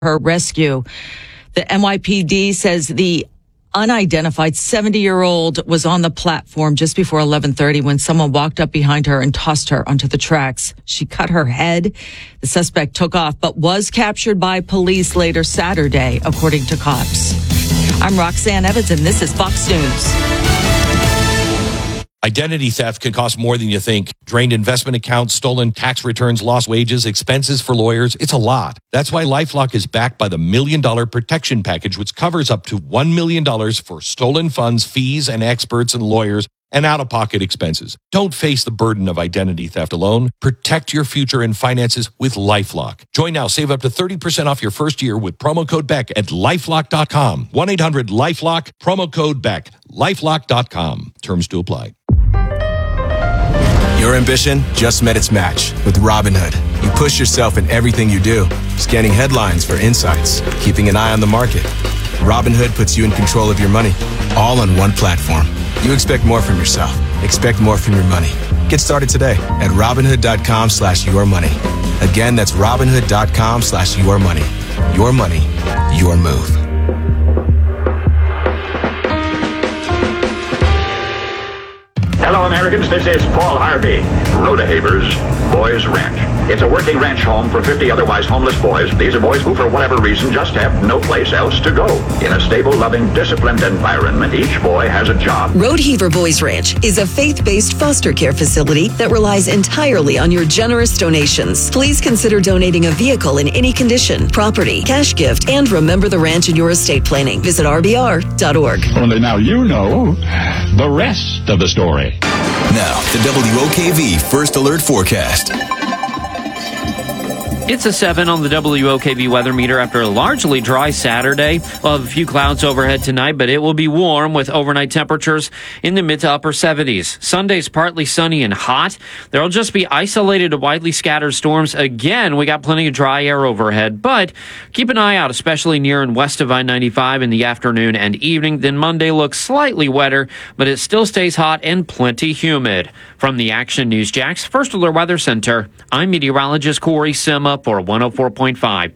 her rescue. The NYPD says the unidentified 70-year-old was on the platform just before 11:30 when someone walked up behind her and tossed her onto the tracks. She cut her head. The suspect took off, but was captured by police later Saturday, according to cops. I'm Roxanne Evans, and this is Fox News. Identity theft can cost more than you think. Drained investment accounts, stolen tax returns, lost wages, expenses for lawyers. It's a lot. That's why LifeLock is backed by the $1 Million Protection Package, which covers up to $1 million for stolen funds, fees, and experts and lawyers, and out-of-pocket expenses. Don't face the burden of identity theft alone. Protect your future and finances with LifeLock. Join now. Save up to 30% off your first year with promo code BECK at LifeLock.com. 1-800-LifeLock, promo code BECK. LifeLock.com. Terms to apply. Your ambition just met its match with Robinhood. You push yourself in everything you do, scanning headlines for insights, keeping an eye on the market. Robinhood puts you in control of your money, all on one platform. You expect more from yourself. Expect more from your money. Get started today at Robinhood.com/yourmoney. Again, that's Robinhood.com/yourmoney. Your money, your move. Hello, Americans. This is Paul Harvey. Rodehaver's Boys Ranch. It's a working ranch home for 50 otherwise homeless boys. These are boys who, for whatever reason, just have no place else to go. In a stable, loving, disciplined environment, each boy has a job. Rodehaver Boys Ranch is a faith-based foster care facility that relies entirely on your generous donations. Please consider donating a vehicle in any condition, property, cash gift, and remember the ranch in your estate planning. Visit rbr.org. Only now you know the rest of the story. Now, the WOKV First Alert Forecast. It's a 7 on the WOKV weather meter after a largely dry Saturday. We'll have a few clouds overhead tonight, but it will be warm with overnight temperatures in the mid to upper 70s. Sunday's partly sunny and hot. There will just be isolated to widely scattered storms. Again, we got plenty of dry air overhead, but keep an eye out, especially near and west of I-95 in the afternoon and evening. Then Monday looks slightly wetter, but it still stays hot and plenty humid. From the Action News Jax First Alert Weather Center, I'm meteorologist Corey Sima for 104.5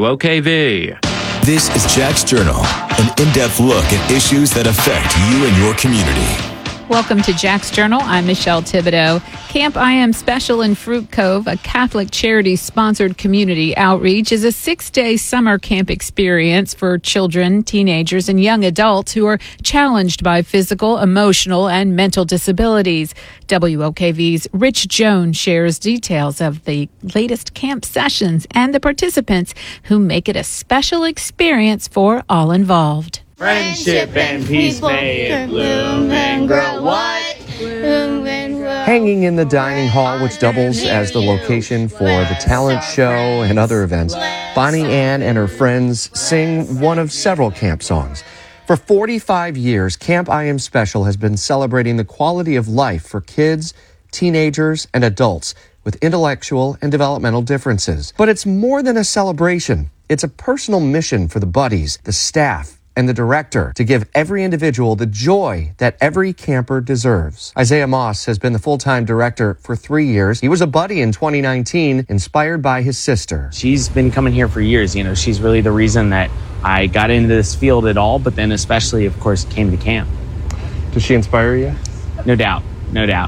WOKV. This is Jack's Journal, an in-depth look at issues that affect you and your community. Welcome to Jack's Journal. I'm Michelle Thibodeau. Camp I Am Special in Fruit Cove, a Catholic charity-sponsored community outreach, is a 6-day summer camp experience for children, teenagers, and young adults who are challenged by physical, emotional, and mental disabilities. WOKV's Rich Jones shares details of the latest camp sessions and the participants who make it a special experience for all involved. Friendship and peace may it bloom and grow what? Bloom and grow. Hanging in the dining hall, which doubles as the location for the talent show and other events, Bonnie Ann and her friends sing one of several camp songs. For 45 years, Camp I Am Special has been celebrating the quality of life for kids, teenagers, and adults with intellectual and developmental differences. But it's more than a celebration. It's a personal mission for the buddies, the staff, and the director to give every individual the joy that every camper deserves. Isaiah Moss has been the full-time director for 3 years. He was a buddy in 2019, inspired by his sister. She's been coming here for years. You know, she's really the reason that I got into this field at all, but then especially, of course, came to camp. Does she inspire you? No doubt. No doubt.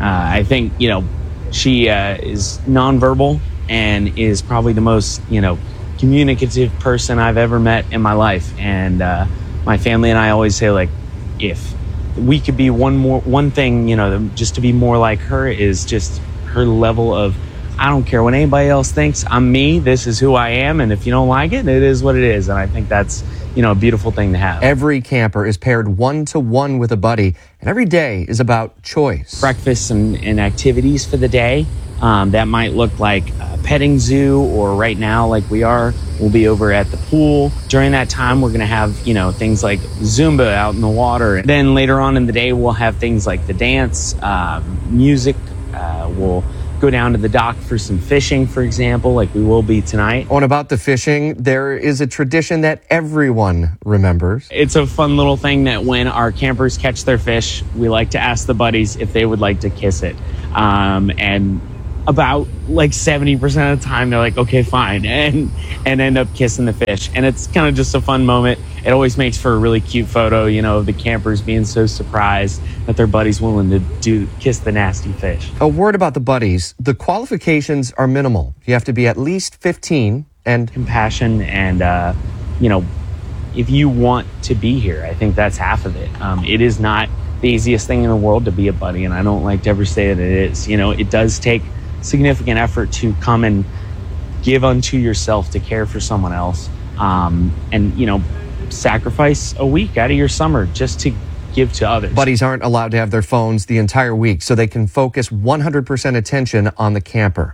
I think, you know, she is nonverbal and is probably the most, communicative person I've ever met in my life. And my family and I always say, like, if we could be one thing, just to be more like her, is just her level of, I don't care what anybody else thinks, I'm me, this is who I am, and if you don't like it, it is what it is. And I think that's, a beautiful thing to have. Every camper is paired 1-to-1 with a buddy, and every day is about choice. Breakfasts and activities for the day. That might look like a petting zoo, or right now, like we'll be over at the pool. During that time, we're going to have, things like Zumba out in the water. Then later on in the day, we'll have things like the dance, music. We'll go down to the dock for some fishing, for example, like we will be tonight. And about the fishing, there is a tradition that everyone remembers. It's a fun little thing that when our campers catch their fish, we like to ask the buddies if they would like to kiss it. And about like 70% of the time they're like, okay, fine, and end up kissing the fish. And it's kind of just a fun moment. It always makes for a really cute photo, of the campers being so surprised that their buddy's willing to kiss the nasty fish. A word about the buddies. The qualifications are minimal. You have to be at least 15 and compassion and, if you want to be here, I think that's half of it. It is not the easiest thing in the world to be a buddy, and I don't like to ever say that it is. It does take significant effort to come and give unto yourself to care for someone else, and sacrifice a week out of your summer just to give to others. Buddies aren't allowed to have their phones the entire week, so they can focus 100% attention on the camper.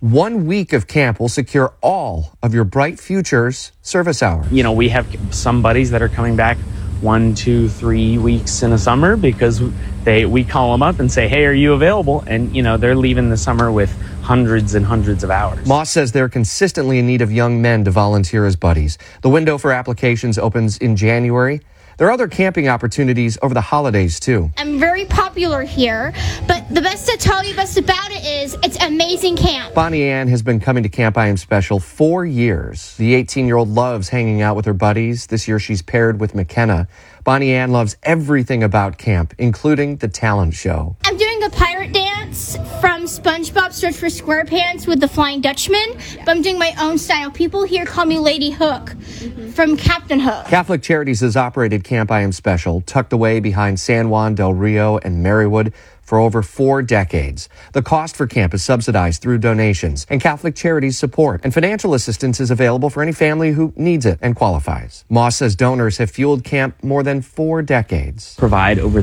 1 week of camp will secure all of your Bright Futures service hours. We have some buddies that are coming back 1, 2, 3 weeks in a summer because we call them up and say, hey, are you available? And, they're leaving the summer with hundreds and hundreds of hours. Moss says they're consistently in need of young men to volunteer as buddies. The window for applications opens in January. There are other camping opportunities over the holidays, too. I'm very popular here, but the best to tell you best about it is it's amazing camp. Bonnie Ann has been coming to Camp I Am Special 4 years. The 18-year-old loves hanging out with her buddies. This year she's paired with McKenna. Bonnie Ann loves everything about camp, including the talent show. I'm doing a pirate dance from SpongeBob Search for SquarePants with the Flying Dutchman, but I'm doing my own style. People here call me Lady Hook from Captain Hook. Catholic Charities has operated Camp I Am Special, tucked away behind San Juan del Rio and Marywood, for over 4 decades. The cost for camp is subsidized through donations and Catholic Charities support, and financial assistance is available for any family who needs it and qualifies. Moss says donors have fueled camp more than 4 decades. Provide over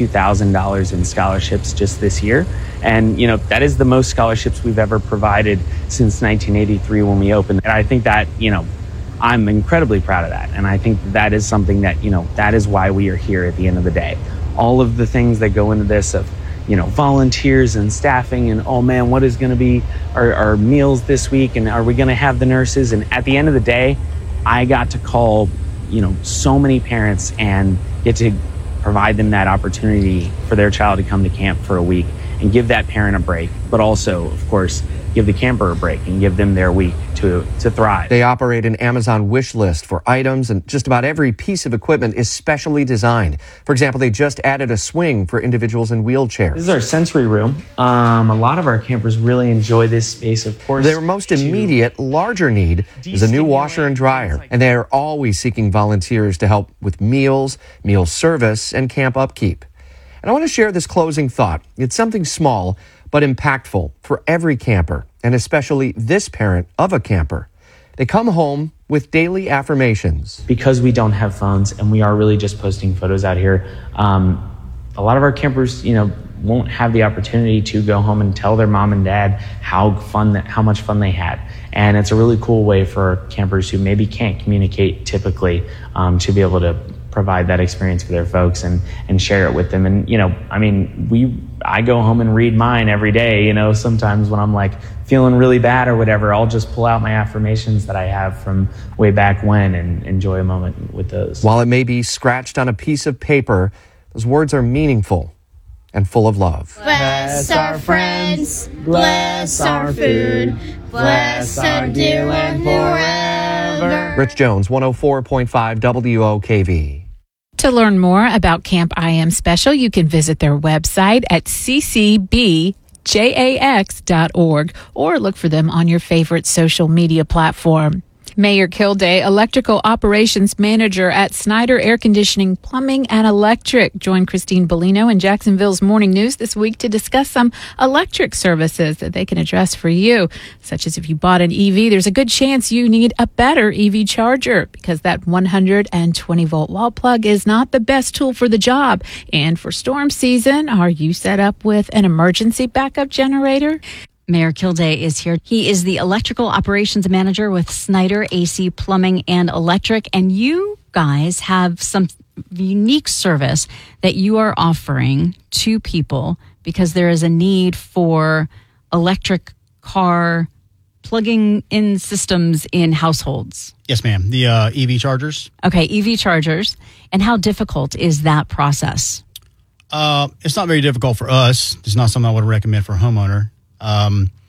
$32,000 in scholarships just this year. And, that is the most scholarships we've ever provided since 1983 when we opened. And I think that, I'm incredibly proud of that. And I think that is something that, that is why we are here at the end of the day. All of the things that go into this of, volunteers and staffing and, oh man, what is going to be our meals this week? And are we going to have the nurses? And at the end of the day, I got to call, so many parents and get to provide them that opportunity for their child to come to camp for a week and give that parent a break, but also, of course, give the camper a break and give them their week to thrive. They operate an Amazon wish list for items, and just about every piece of equipment is specially designed. For example, they just added a swing for individuals in wheelchairs. This is our sensory room. A lot of our campers really enjoy this space, of course. Their most immediate, larger need is a new washer and dryer, and they are always seeking volunteers to help with meals, meal service, and camp upkeep. And I want to share this closing thought. It's something small, but impactful for every camper, and especially this parent of a camper. They come home with daily affirmations. Because we don't have phones and we are really just posting photos out here, a lot of our campers, won't have the opportunity to go home and tell their mom and dad how much fun they had. And it's a really cool way for campers who maybe can't communicate typically to be able to provide that experience for their folks and share it with them. And, I go home and read mine every day. Sometimes when I'm like feeling really bad or whatever, I'll just pull out my affirmations that I have from way back when and enjoy a moment with those. While it may be scratched on a piece of paper, those words are meaningful and full of love. Bless our friends, bless our food, bless our doing forever. Rich Jones, 104.5 WOKV. To learn more about Camp I Am Special, you can visit their website at ccbjax.org or look for them on your favorite social media platform. Mayor Kilday, Electrical Operations Manager at Snyder Air Conditioning, Plumbing, and Electric, joined Christine Bellino in Jacksonville's Morning News this week to discuss some electric services that they can address for you, such as if you bought an EV, there's a good chance you need a better EV charger because that 120-volt wall plug is not the best tool for the job. And for storm season, are you set up with an emergency backup generator? Mayor Kilday is here. He is the Electrical Operations Manager with Snyder AC Plumbing and Electric. And you guys have some unique service that you are offering to people because there is a need for electric car plugging in systems in households. Yes, ma'am. The EV chargers. Okay, EV chargers. And how difficult is that process? It's not very difficult for us. It's not something I would recommend for a homeowner.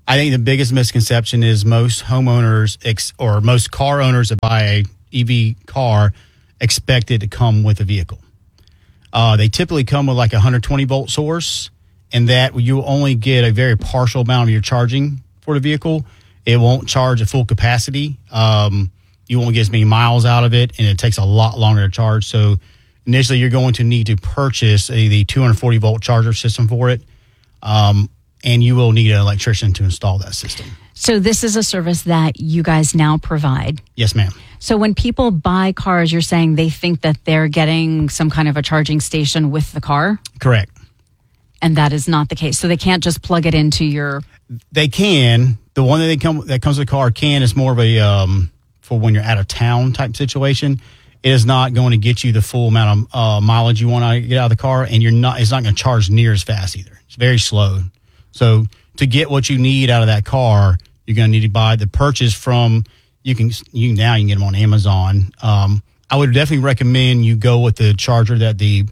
I think the biggest misconception is most homeowners or most car owners that buy a EV car expect it to come with a vehicle. They typically come with like a 120 volt source, and that you only get a very partial amount of your charging for the vehicle. It won't charge at full capacity. You won't get as many miles out of it, and it takes a lot longer to charge. So initially, you're going to need to purchase the 240 volt charger system for it, and you will need an electrician to install that system. So this is a service that you guys now provide? Yes, ma'am. So when people buy cars, you're saying they think that they're getting some kind of a charging station with the car? Correct. And that is not the case. So they can't just plug it into your... They can. The one that comes with the car is more of a for when you're out of town type situation. It is not going to get you the full amount of mileage you want to get out of the car, and it's not going to charge near as fast either. It's very slow. So to get what you need out of that car, you're going to need to buy the purchase from. You can get them on Amazon. I would definitely recommend you go with the charger that the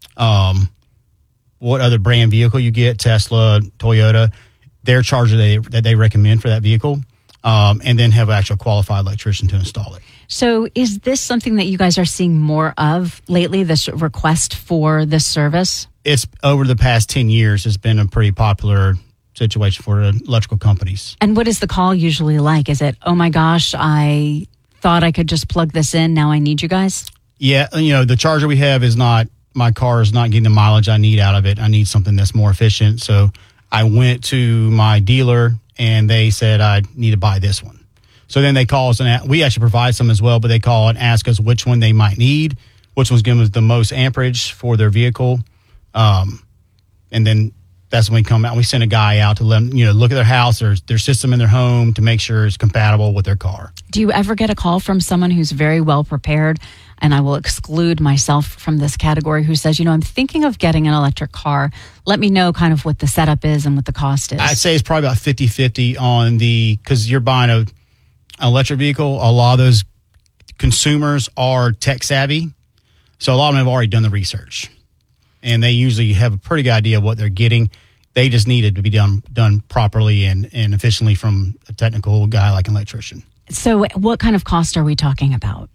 what other brand vehicle you get, Tesla, Toyota, their charger that they recommend for that vehicle, and then have an actual qualified electrician to install it. So is this something that you guys are seeing more of lately, this request for this service? It's over the past 10 years, it's been a pretty popular situation for electrical companies. And what is the call usually like? Is it, oh my gosh, I thought I could just plug this in, now I need you guys? Yeah, the charger we have is not, my car is not getting the mileage I need out of it. I need something that's more efficient. So I went to my dealer and they said I need to buy this one. So then they call us and we actually provide some as well, but they call and ask us which one they might need, which one's giving us the most amperage for their vehicle. And then that's when we come out. We send a guy out to let them, look at their house, their system in their home to make sure it's compatible with their car. Do you ever get a call from someone who's very well prepared, and I will exclude myself from this category, who says, I'm thinking of getting an electric car. Let me know kind of what the setup is and what the cost is. I'd say it's probably about 50-50 on because you're buying an electric vehicle. A lot of those consumers are tech savvy. So a lot of them have already done the research. And they usually have a pretty good idea of what they're getting. They just need it to be done properly and efficiently from a technical guy like an electrician. So what kind of cost are we talking about?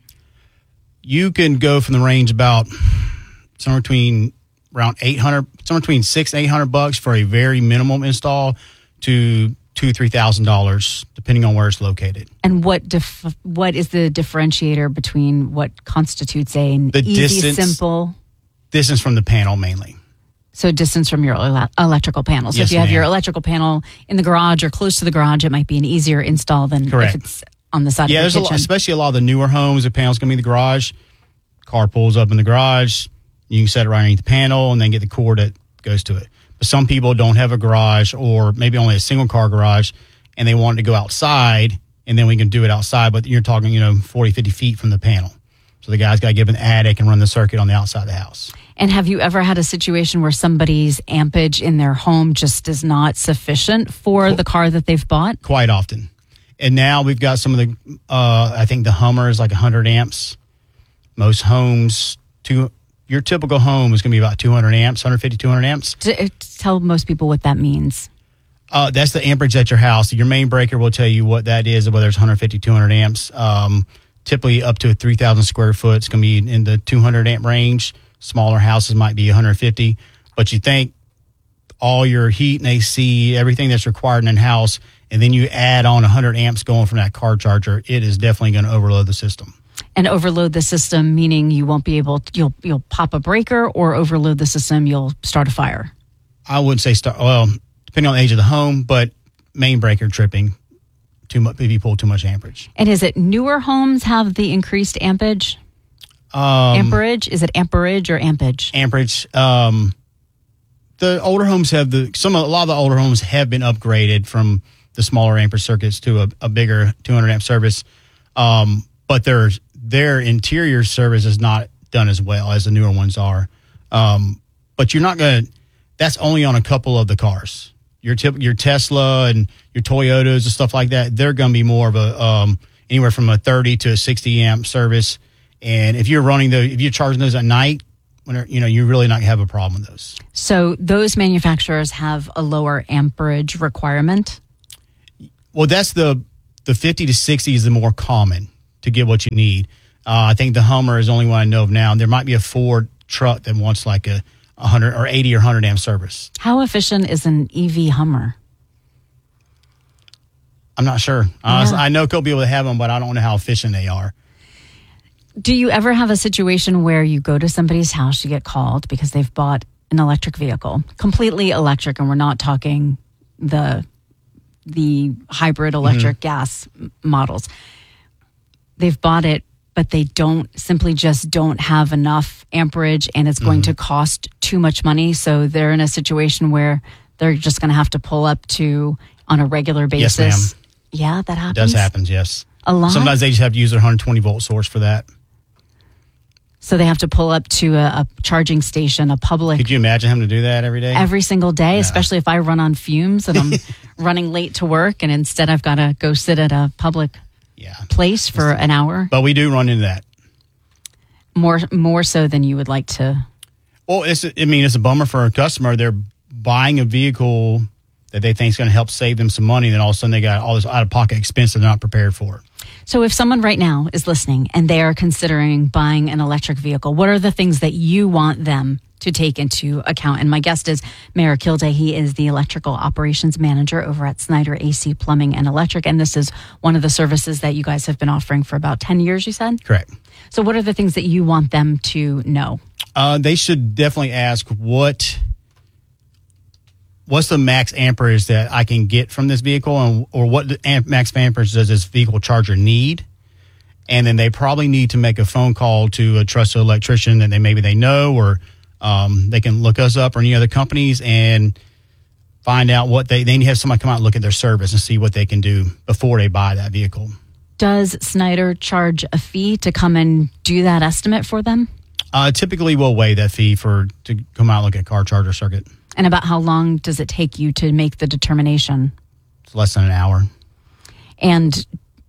You can go from the range about somewhere between around $600, somewhere between $600 and $800 for a very minimum install to $2,000-$3,000, depending on where it's located. And what is the differentiator between what constitutes an easy, simple? Distance from the panel mainly. So distance from your electrical panel. So yes, if you have ma'am. your electrical panel in the garage or close to the garage, it might be an easier install than Correct. if it's on the side of the kitchen. Yeah, especially a lot of the newer homes, the panel's going to be in the garage. Car pulls up in the garage. You can set it right underneath the panel and then get the cord that goes to it. But some people don't have a garage or maybe only a single car garage and they want it to go outside and then we can do it outside. But you're talking, 40, 50 feet from the panel. So the guy's got to give an attic and run the circuit on the outside of the house. And have you ever had a situation where somebody's ampage in their home just is not sufficient for the car that they've bought? Quite often. And now we've got some of the, I think the Hummer is like 100 amps. Most homes, your typical home is going to be about 200 amps, 150, 200 amps. Tell most people what that means. That's the amperage at your house. Your main breaker will tell you what that is, whether it's 150, 200 amps. Typically up to a 3,000 square foot. It's going to be in the 200 amp range. Smaller houses might be 150. But you think all your heat and AC, everything that's required in a house, and then you add on 100 amps going from that car charger, it is definitely going to overload the system. And overload the system, meaning you won't be able to, you'll pop a breaker, or overload the system, you'll start a fire? I wouldn't say depending on the age of the home, but main breaker tripping. Too much if you pull too much amperage. And is it newer homes have the increased ampage? Amperage? Is it amperage or ampage? Amperage. The older homes have a lot of the older homes have been upgraded from the smaller amperage circuits to a bigger 200 amp service. But their interior service is not done as well as the newer ones are. But you're not going to, that's only on a couple of the cars. Your Tesla and your Toyotas and stuff like that, they're going to be more of a anywhere from a 30 to a 60 amp service. And if you're charging those at night, you're really not going to have a problem with those. So those manufacturers have a lower amperage requirement? Well, that's the 50 to 60 is the more common to get what you need. I think the Hummer is the only one I know of now. There might be a Ford truck that wants like a 100 or 80 or 100 amp service. How efficient is an EV Hummer? I'm not sure. I know a couple people that have them, but I don't know how efficient they are. Do you ever have a situation where you go to somebody's house, you get called because they've bought an electric vehicle, completely electric, and we're not talking the hybrid electric gas models. They've bought it, but they just don't have enough amperage, and it's going to cost too much money. So they're in a situation where they're just going to have to pull up to on a regular basis. Yes, ma'am. Yeah, that happens. It does happen, yes. A lot? Sometimes they just have to use their 120 volt source for that. So they have to pull up to a charging station, a public. Could you imagine having to do that every day? Every single day, especially if I run on fumes and I'm running late to work, and instead I've got to go sit at a public place for an hour. But we do run into that. More so than you would like to. Well, it's a bummer for a customer. They're buying a vehicle that they think is going to help save them some money, then all of a sudden they got all this out-of-pocket expense they're not prepared for. So if someone right now is listening and they are considering buying an electric vehicle, what are the things that you want them to take into account? And my guest is Mayor Kilday. He is the electrical operations manager over at Snyder AC Plumbing and Electric. And this is one of the services that you guys have been offering for about 10 years, you said? Correct. So what are the things that you want them to know? They should definitely ask what's the max amperage that I can get from this vehicle, or what max amperage does this vehicle charger need? And then they probably need to make a phone call to a trusted electrician that maybe they know, or they can look us up or any other companies and find out what they need to have somebody come out and look at their service and see what they can do before they buy that vehicle. Does Snyder charge a fee to come and do that estimate for them? Typically, we'll waive that fee to come out and look at a car charger circuit. And about how long does it take you to make the determination? It's less than an hour. And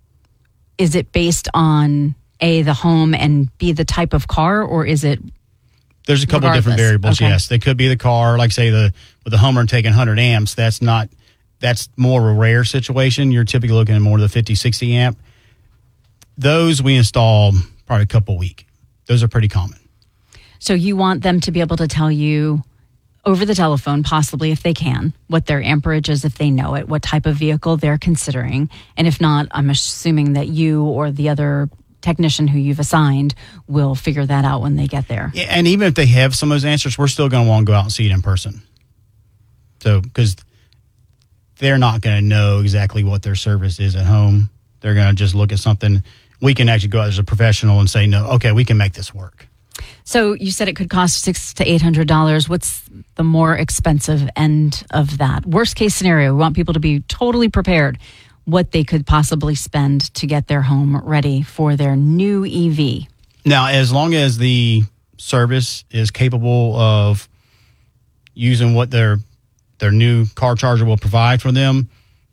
is it based on A, the home, and B, the type of car, or is it There's a couple of different variables, okay. Yes. They could be the car, like say with the Hummer taking 100 amps, that's more of a rare situation. You're typically looking at more of the 50, 60 amp. Those we install probably a couple a week. Those are pretty common. So you want them to be able to tell you over the telephone, possibly if they can, what their amperage is if they know it, what type of vehicle they're considering. And if not, I'm assuming that you or the other technician who you've assigned will figure that out when they get there. Yeah, and even if they have some of those answers, we're still going to want to go out and see it in person. So, because they're not going to know exactly what their service is at home. They're going to just look at something. We can actually go out as a professional and say, no, okay, we can make this work. So you said it could cost $600 to $800. What's the more expensive end of that? Worst case scenario, we want people to be totally prepared what they could possibly spend to get their home ready for their new EV. Now, as long as the service is capable of using what their new car charger will provide for them,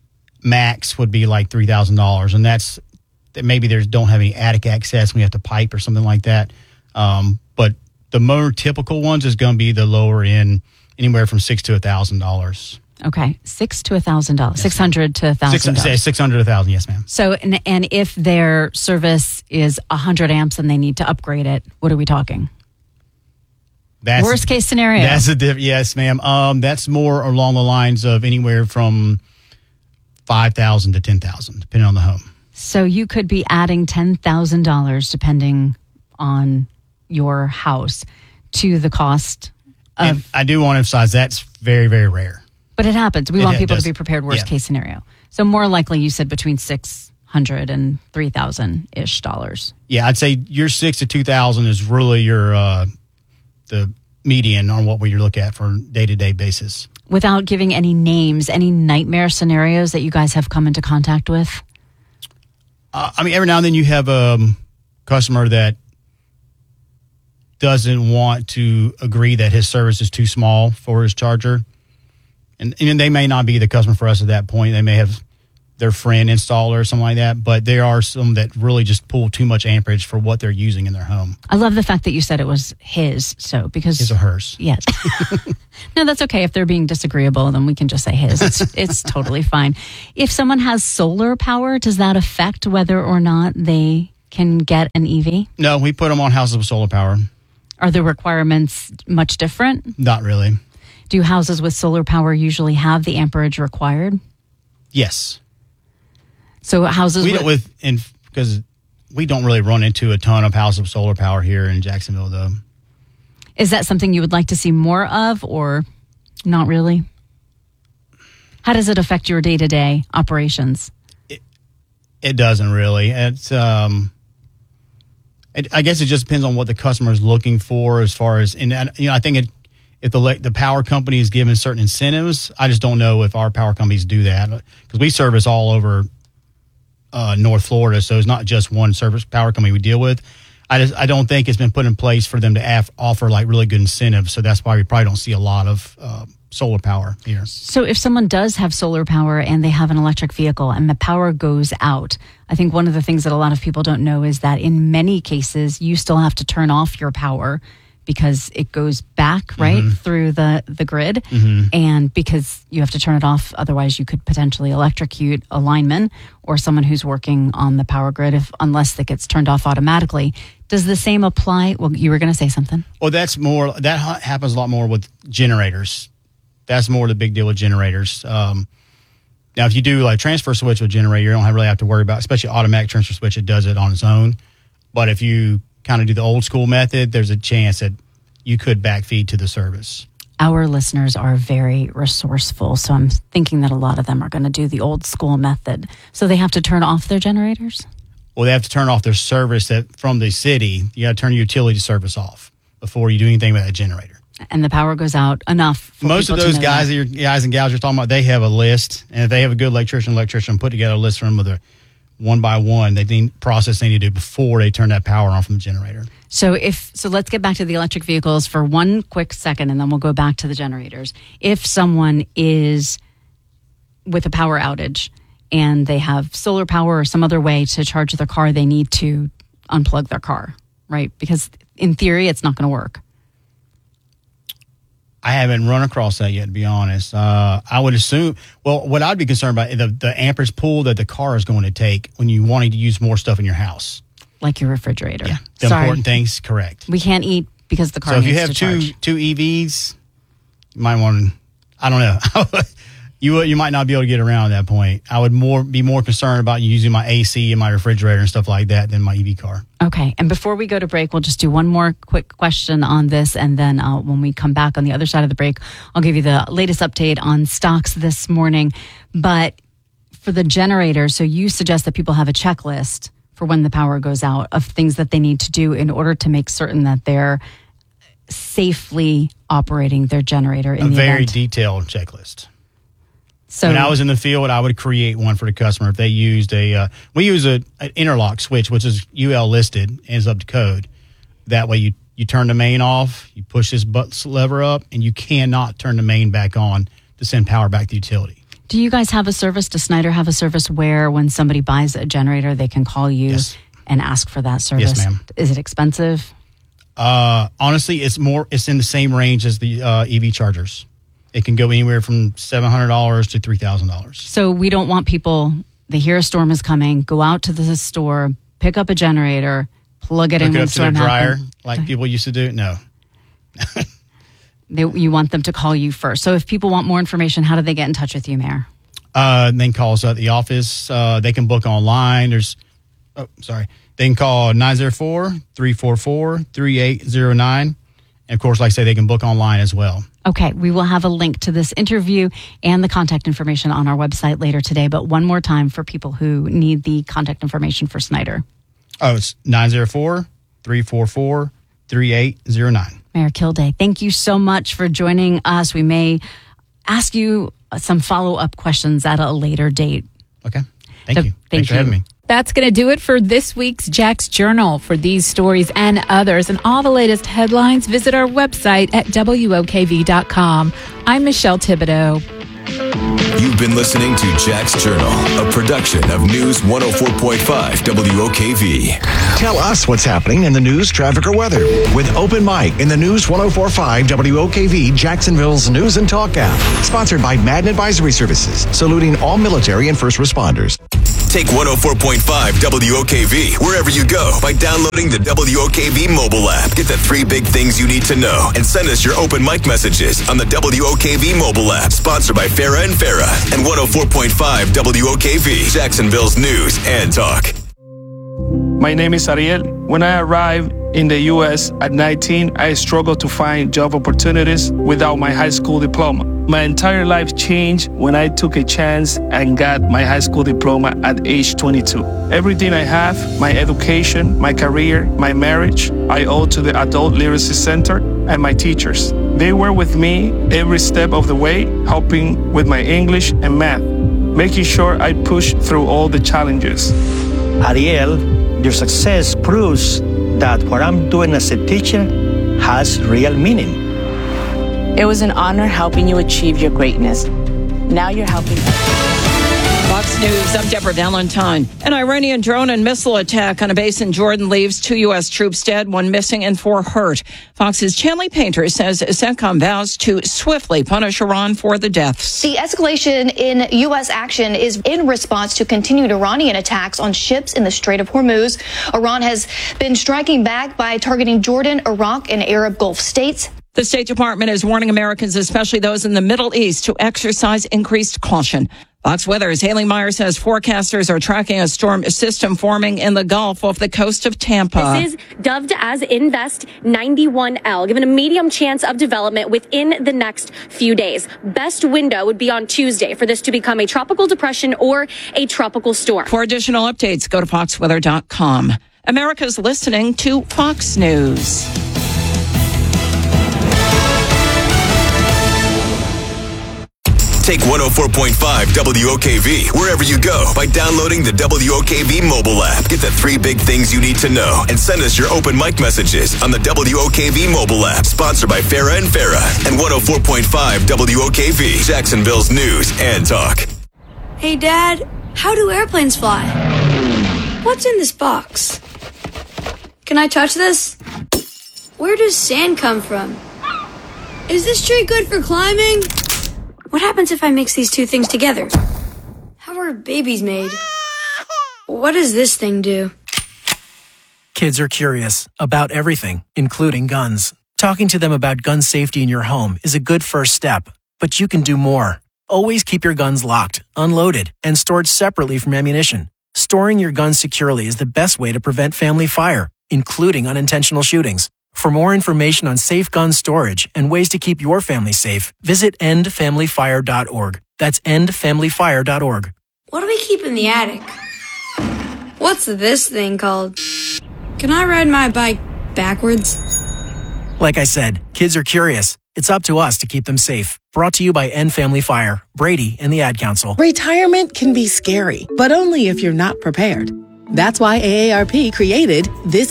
max would be like $3,000. And that's that maybe they don't have any attic access. We have to pipe or something like that. But the more typical ones is going to be the lower end, anywhere from $600 to $1,000. Okay, $600 to $1,000, $600 to $1,000. $600 to $1,000, yes, ma'am. So, and if their service is 100 amps and they need to upgrade it, what are we talking? That's worst case scenario. That's yes, ma'am. That's more along the lines of anywhere from $5,000 to $10,000, depending on the home. So you could be adding $10,000 depending on your house to the cost of. And I do want to emphasize that's very, very rare. But it happens. We want people to be prepared. Worst case scenario. So more likely, you said between $600 and $3,000-ish dollars. Yeah, I'd say your $6,000 to $2,000 is really your the median on what we look at for day-to-day basis. Without giving any names, any nightmare scenarios that you guys have come into contact with? I mean, every now and then you have a customer that doesn't want to agree that his service is too small for his charger. And they may not be the customer for us at that point. They may have their friend installer or something like that. But there are some that really just pull too much amperage for what they're using in their home. I love the fact that you said it was his. So because his or hers. Yes. No, that's okay. If they're being disagreeable, then we can just say his. It's totally fine. If someone has solar power, does that affect whether or not they can get an EV? No, we put them on houses with solar power. Are the requirements much different? Not really. Do houses with solar power usually have the amperage required? Yes. So houses because we don't really run into a ton of houses with solar power here in Jacksonville, though. Is that something you would like to see more of, or not really? How does it affect your day-to-day operations? It doesn't really. It's I guess it just depends on what the customer is looking for as far as, and I think if the power company is given certain incentives, I just don't know if our power companies do that, because we service all over North Florida, so it's not just one service power company we deal with. I don't think it's been put in place for them to offer like really good incentives, so that's why we probably don't see a lot of solar power here. So if someone does have solar power and they have an electric vehicle and the power goes out, I think one of the things that a lot of people don't know is that in many cases you still have to turn off your power because it goes back through the grid, and because you have to turn it off, otherwise you could potentially electrocute a lineman or someone who's working on the power grid unless it gets turned off automatically. Does the same apply? Well, you were going to say something. Well, that happens a lot more with generators. That's more the big deal with generators. Now, if you do like transfer switch with a generator, you don't really have to worry about, especially automatic transfer switch, it does it on its own. But if you kind of do the old school method, there's a chance that you could backfeed to the service. Our listeners are very resourceful, so I'm thinking that a lot of them are going to do the old school method. So they have to turn off their generators? Well, they have to turn off their service from the city. You got to turn your utility service off before you do anything with that generator. And the power goes out enough for most of those guys and gals you're talking about, they have a list, and if they have a good electrician put together a list for them with a one by one, they need process they need to do before they turn that power on from the generator. So let's get back to the electric vehicles for one quick second, and then we'll go back to the generators. If someone is with a power outage and they have solar power or some other way to charge their car, they need to unplug their car, right? Because in theory, it's not going to work. I haven't run across that yet, to be honest. I would assume, well, what I'd be concerned about is the amperage pool that the car is going to take when you wanting to use more stuff in your house. Like your refrigerator. Yeah, the important things, correct. We can't eat because the car needs to charge. So if you have two EVs, you might want to, I don't know. You might not be able to get around at that point. I would be more concerned about using my AC and my refrigerator and stuff like that than my EV car. Okay. And before we go to break, we'll just do one more quick question on this. And then when we come back on the other side of the break, I'll give you the latest update on stocks this morning. But for the generator, so you suggest that people have a checklist for when the power goes out of things that they need to do in order to make certain that they're safely operating their generator in the event. A very detailed checklist. So when I was in the field, I would create one for the customer. If they used we use an interlock switch, which is UL listed and is up to code. That way you turn the main off, you push this lever up, and you cannot turn the main back on to send power back to the utility. Do you guys have a service? Does Snyder have a service where when somebody buys a generator, they can call you and ask for that service? Yes, ma'am. Is it expensive? Honestly, it's in the same range as the EV chargers. It can go anywhere from $700 to $3,000. So we don't want people, they hear a storm is coming, go out to the store, pick up a generator, plug it in when the storm dryer happens. like people used to do? No. You want them to call you first. So if people want more information, how do they get in touch with you, Mayor? They can call us at the office. They can book online. They can call 904-344-3809. And of course, like I say, they can book online as well. Okay, we will have a link to this interview and the contact information on our website later today. But one more time for people who need the contact information for Snyder. Oh, it's 904-344-3809. Mayor Kilday, thank you so much for joining us. We may ask you some follow-up questions at a later date. Okay, thank you. Thanks for having me. That's going to do it for this week's Jack's Journal. For these stories and others and all the latest headlines, visit our website at WOKV.com. I'm Michelle Thibodeau. You've been listening to Jack's Journal, a production of News 104.5 WOKV. Tell us what's happening in the news, traffic, or weather with Open Mic in the News 104.5 WOKV Jacksonville's News and Talk app. Sponsored by Madden Advisory Services, saluting all military and first responders. Take 104.5 WOKV wherever you go by downloading the WOKV mobile app. Get the 3 big things you need to know and send us your open mic messages on the WOKV mobile app. Sponsored by Farah and Farah and 104.5 WOKV, Jacksonville's News and Talk. My name is Ariel. When I arrived in the U.S. at 19, I struggled to find job opportunities without my high school diploma. My entire life changed when I took a chance and got my high school diploma at age 22. Everything I have, my education, my career, my marriage, I owe to the Adult Literacy Center and my teachers. They were with me every step of the way, helping with my English and math, making sure I pushed through all the challenges. Ariel, your success proves that what I'm doing as a teacher has real meaning. It was an honor helping you achieve your greatness. Now you're helping Fox News, I'm Deborah Valentine. An Iranian drone and missile attack on a base in Jordan leaves 2 U.S. troops dead, 1 missing, and 4 hurt. Fox's Chanley Painter says CENTCOM vows to swiftly punish Iran for the deaths. The escalation in U.S. action is in response to continued Iranian attacks on ships in the Strait of Hormuz. Iran has been striking back by targeting Jordan, Iraq, and Arab Gulf states. The State Department is warning Americans, especially those in the Middle East, to exercise increased caution. Fox Weather's Haley Meyer says forecasters are tracking a storm system forming in the Gulf off the coast of Tampa. This is dubbed as Invest 91L, given a medium chance of development within the next few days. Best window would be on Tuesday for this to become a tropical depression or a tropical storm. For additional updates, go to foxweather.com. America's listening to Fox News. Take 104.5 WOKV wherever you go by downloading the WOKV mobile app. Get the 3 big things you need to know and send us your open mic messages on the WOKV mobile app. Sponsored by Farah and Farah and 104.5 WOKV, Jacksonville's News and Talk. Hey, Dad, how do airplanes fly? What's in this box? Can I touch this? Where does sand come from? Is this tree good for climbing? What happens if I mix these 2 things together? How are babies made? What does this thing do? Kids are curious about everything, including guns. Talking to them about gun safety in your home is a good first step, but you can do more. Always keep your guns locked, unloaded, and stored separately from ammunition. Storing your guns securely is the best way to prevent family fire, including unintentional shootings. For more information on safe gun storage and ways to keep your family safe, visit endfamilyfire.org. That's endfamilyfire.org. What do we keep in the attic? What's this thing called? Can I ride my bike backwards? Like I said, kids are curious. It's up to us to keep them safe. Brought to you by End Family Fire, Brady, and the Ad Council. Retirement can be scary, but only if you're not prepared. That's why AARP created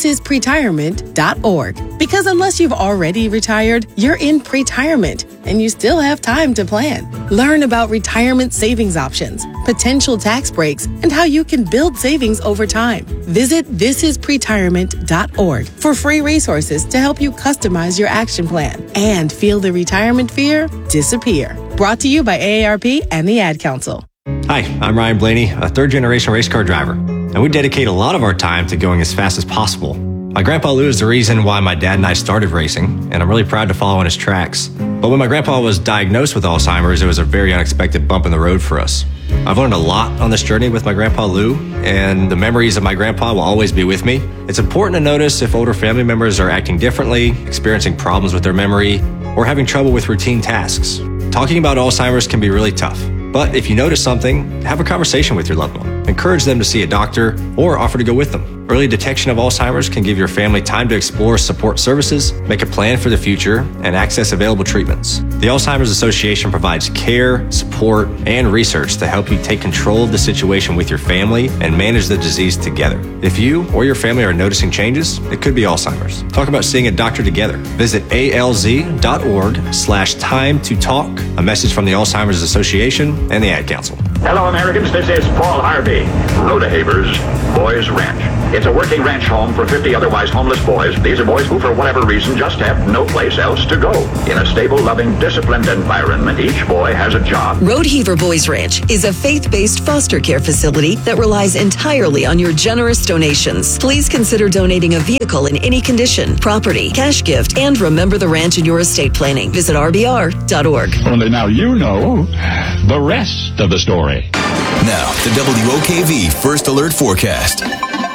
thisispretirement.org. Because unless you've already retired, you're in pretirement and you still have time to plan. Learn about retirement savings options, potential tax breaks, and how you can build savings over time. Visit thisispretirement.org for free resources to help you customize your action plan and feel the retirement fear disappear. Brought to you by AARP and the Ad Council. Hi, I'm Ryan Blaney, a third-generation race car driver, and we dedicate a lot of our time to going as fast as possible. My grandpa Lou is the reason why my dad and I started racing, and I'm really proud to follow in his tracks. But when my grandpa was diagnosed with Alzheimer's, it was a very unexpected bump in the road for us. I've learned a lot on this journey with my grandpa Lou, and the memories of my grandpa will always be with me. It's important to notice if older family members are acting differently, experiencing problems with their memory, or having trouble with routine tasks. Talking about Alzheimer's can be really tough. But if you notice something, have a conversation with your loved one. Encourage them to see a doctor or offer to go with them. Early detection of Alzheimer's can give your family time to explore support services, make a plan for the future, and access available treatments. The Alzheimer's Association provides care, support, and research to help you take control of the situation with your family and manage the disease together. If you or your family are noticing changes, it could be Alzheimer's. Talk about seeing a doctor together. Visit alz.org/time to talk. A message from the Alzheimer's Association and the Ad Council. Hello, Americans. This is Paul Harvey. Rhoda-Havers Boys Ranch. It's a working ranch home for 50 otherwise homeless boys. These are boys who, for whatever reason, just have no place else to go. In a stable, loving, disciplined environment, each boy has a job. Rodeheaver Boys Ranch is a faith-based foster care facility that relies entirely on your generous donations. Please consider donating a vehicle in any condition, property, cash gift, and remember the ranch in your estate planning. Visit rbr.org. Only now you know the rest of the story. Now, the WOKV First Alert Forecast.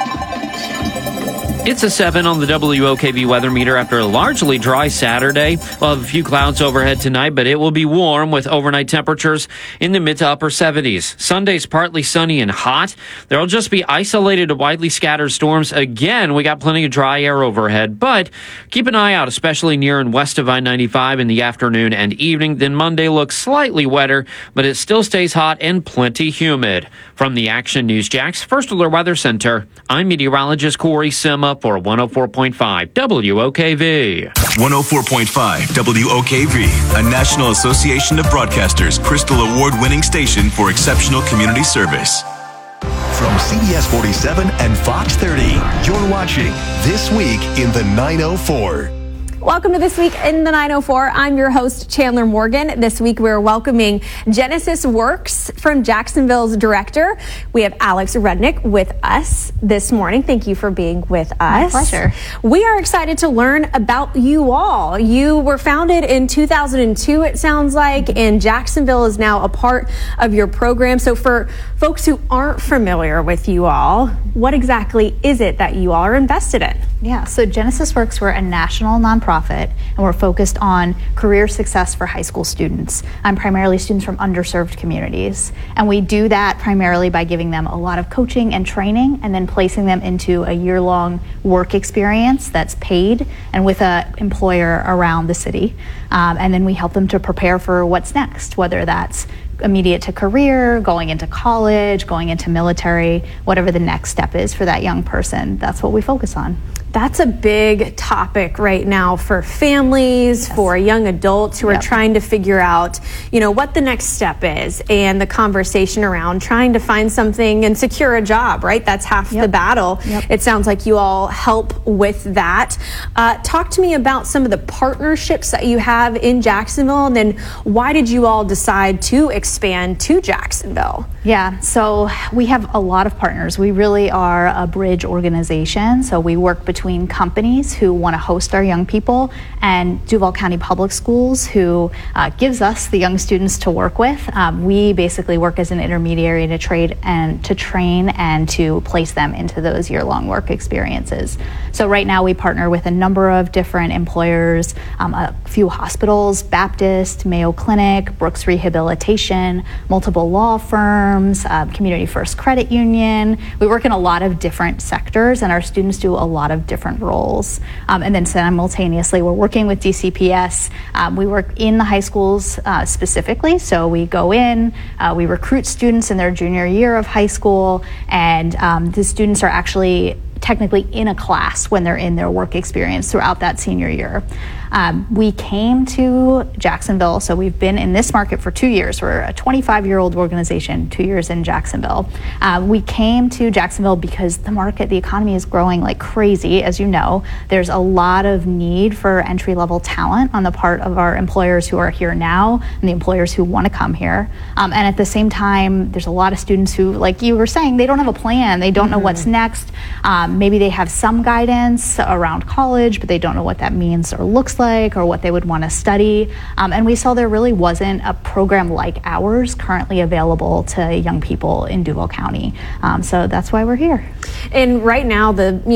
It's a 7 on the WOKV weather meter after a largely dry Saturday. We'll have a few clouds overhead tonight, but it will be warm with overnight temperatures in the mid to upper 70s. Sunday's partly sunny and hot. There will just be isolated to widely scattered storms. Again, we got plenty of dry air overhead, but keep an eye out, especially near and west of I-95 in the afternoon and evening. Then Monday looks slightly wetter, but it still stays hot and plenty humid. From the Action News Jax First Alert Weather Center, I'm meteorologist Corey Sima for 104.5 WOKV. 104.5 WOKV, a National Association of Broadcasters Crystal Award-winning station for exceptional community service. From CBS 47 and Fox 30, you're watching This Week in the 904. Welcome to This Week in the 904. I'm your host, Chandler Morgan. This week we're welcoming Genesis Works from Jacksonville's director. We have Alex Rudnick with us this morning. Thank you for being with us. My pleasure. We are excited to learn about you all. You were founded in 2002, it sounds like, and Jacksonville is now a part of your program. So for folks who aren't familiar with you all, what exactly is it that you all are invested in? Yeah, so Genesis Works, we're a national nonprofit, and we're focused on career success for high school students, primarily students from underserved communities. And we do that primarily by giving them a lot of coaching and training, and then placing them into a year-long work experience that's paid and with an employer around the city. And then we help them to prepare for what's next, whether that's immediate to career, going into college, going into military, whatever the next step is for that young person. That's what we focus on. That's a big topic right now for families, for young adults who are trying to figure out, what the next step is, and the conversation around trying to find something and secure a job, right? That's half the battle. It sounds like you all help with that. Talk to me about some of the partnerships that you have in Jacksonville, and then why did you all decide to expand to Jacksonville? Yeah, so we have a lot of partners. We really are a bridge organization. So we work between companies who want to host our young people and Duval County Public Schools, who gives us the young students to work with. We basically work as an intermediary to train and to place them into those year-long work experiences. So right now we partner with a number of different employers, a few hospitals, Baptist, Mayo Clinic, Brooks Rehabilitation, multiple law firms, Community First Credit Union. We work in a lot of different sectors, and our students do a lot of different roles. And then simultaneously, we're working with DCPS. We work in the high schools specifically. So we go in, we recruit students in their junior year of high school, and the students are actually technically in a class when they're in their work experience throughout that senior year. We came to Jacksonville, so we've been in this market for 2 years. We're a 25-year-old organization, 2 years in Jacksonville. We came to Jacksonville because the economy is growing like crazy, as you know. There's a lot of need for entry-level talent on the part of our employers who are here now and the employers who want to come here. And at the same time, there's a lot of students who, like you were saying, they don't have a plan. They don't know what's next. Maybe they have some guidance around college, but they don't know what that means or looks looks like or what they would want to study. And we saw there really wasn't a program like ours currently available to young people in Duval County. So that's why we're here. And right now,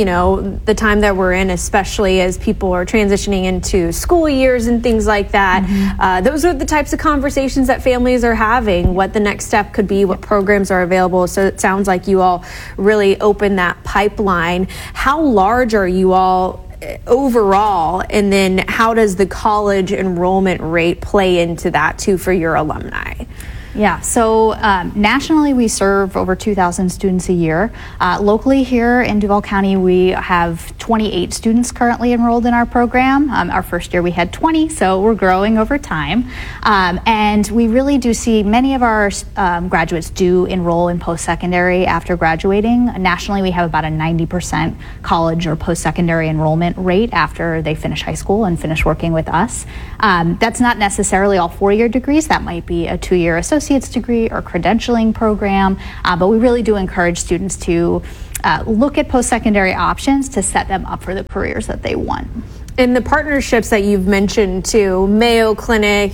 the time that we're in, especially as people are transitioning into school years and things like that, those are the types of conversations that families are having, what the next step could be, what programs are available. So it sounds like you all really open that pipeline. How large are you all overall, and then how does the college enrollment rate play into that too for your alumni? Yeah, so nationally we serve over 2,000 students a year. Locally here in Duval County, we have 28 students currently enrolled in our program. Our first year we had 20, so we're growing over time. And we really do see many of our graduates do enroll in post-secondary after graduating. Nationally, we have about a 90% college or post-secondary enrollment rate after they finish high school and finish working with us. That's not necessarily all four-year degrees. That might be a two-year associate's degree or credentialing program, but we really do encourage students to look at post-secondary options to set them up for the careers that they want. And the partnerships that you've mentioned too, Mayo Clinic,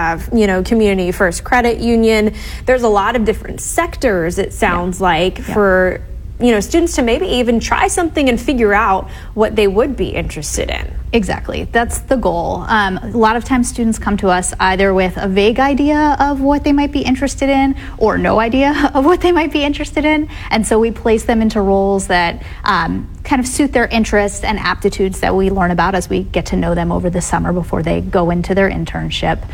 Community First Credit Union, there's a lot of different sectors, it sounds like, for students to maybe even try something and figure out what they would be interested in. Exactly. That's the goal. A lot of times students come to us either with a vague idea of what they might be interested in or no idea of what they might be interested in. And so we place them into roles that kind of suit their interests and aptitudes that we learn about as we get to know them over the summer before they go into their internship.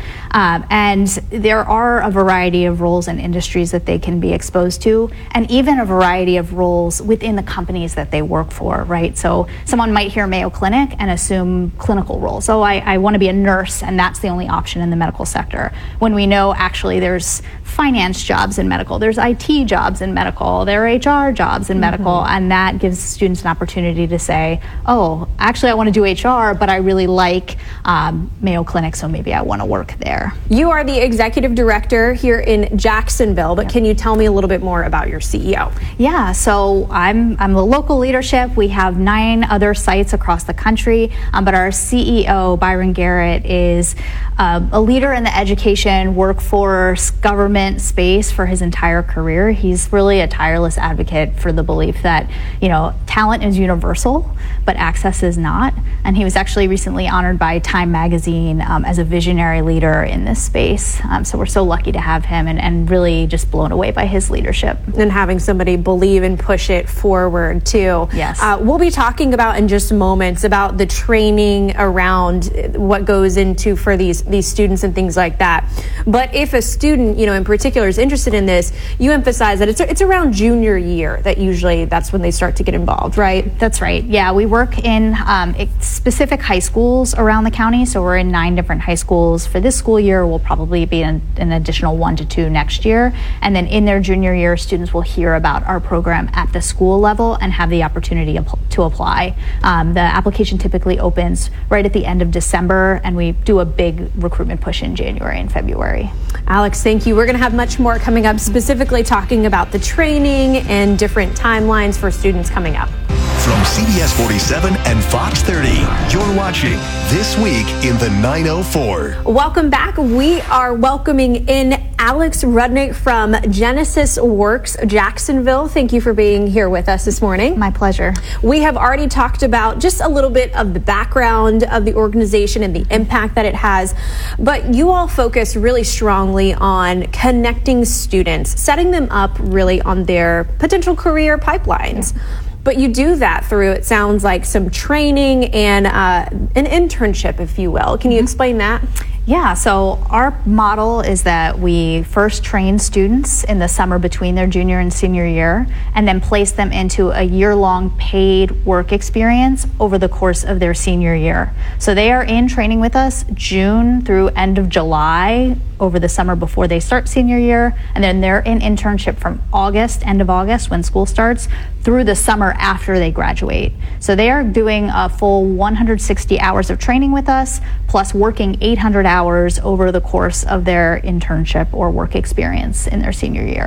And there are a variety of roles and industries that they can be exposed to, and even a variety of roles within the companies that they work for, right? So someone might hear Mayo Clinic and assume clinical roles. So I want to be a nurse, and that's the only option in the medical sector. When we know actually there's finance jobs in medical, there's IT jobs in medical, there are HR jobs in medical, and that gives students an opportunity to say, oh, actually I want to do HR, but I really like Mayo Clinic, so maybe I want to work there. You are the executive director here in Jacksonville, but can you tell me a little bit more about your CEO? Yeah, so I'm the local leadership. We have 9 other sites across the country, but our CEO, Byron Garrett, is a leader in the education, workforce, government space for his entire career. He's really a tireless advocate for the belief that, talent is universal, but access is not. And he was actually recently honored by Time Magazine as a visionary leader in this space. So we're so lucky to have him and really just blown away by his leadership. And having somebody believe and push it forward too. Yes. We'll be talking about in just moments about the training around what goes into for these students and things like that. But if a student, in particular is interested in this, you emphasize that it's around junior year that usually that's when they start to get involved, right? That's right. Yeah, we work in specific high schools around the county. So we're in 9 different high schools. For this school year, we'll probably be in an additional 1 to 2 next year. And then in their junior year, students will hear about our program at the school level and have the opportunity to apply. The application typically opens right at the end of December, and we do a big recruitment push in January and February. Alex, thank you. We're going to have much more coming up, specifically talking about the training and different timelines for students coming up. From CBS 47 and Fox 30, you're watching This Week in the 904. Welcome back. We are welcoming in Alex Rudnick from Genesis Works Jacksonville. Thank you for being here with us this morning. My pleasure. We have already talked about just a little bit of the background of the organization and the impact that it has, but you all focus really strongly on connecting students, setting them up really on their potential career pipelines. Yeah. But you do that through, it sounds like, some training and an internship, if you will. Can you explain that? Yeah, so our model is that we first train students in the summer between their junior and senior year, and then place them into a year-long paid work experience over the course of their senior year. So they are in training with us June through end of July over the summer before they start senior year, and then they're in internship from end of August when school starts, through the summer after they graduate. So they are doing a full 160 hours of training with us, plus working 800 hours over the course of their internship or work experience in their senior year.